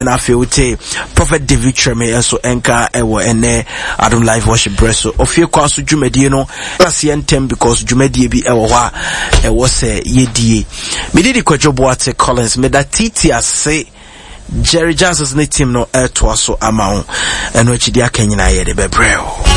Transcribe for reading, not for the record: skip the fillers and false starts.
na afeote Prophet David Treme enso enka ewo ene Adom Live Worship Breso ofie kwa so dwumadie no klase entem because dwumadie bi ewo hwa ewo se yedie me didi kwajobo ate Collins me da titi ase Jerry Johnson's ne team no to aso amount eno chidi akanyina ye de bebreo